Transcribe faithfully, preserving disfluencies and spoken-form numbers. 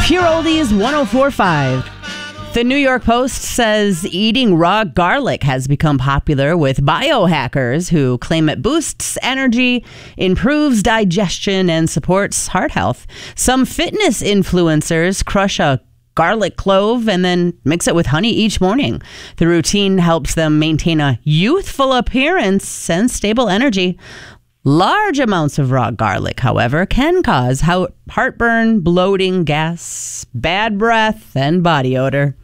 Pure Oldies one oh four point five. The New York Post says eating raw garlic has become popular with biohackers who claim it boosts energy, improves digestion, and supports heart health. Some fitness influencers crush a garlic clove and then mix it with honey each morning. The routine helps them maintain a youthful appearance and stable energy. Large amounts of raw garlic, however, can cause heartburn, bloating, gas, bad breath, and body odor.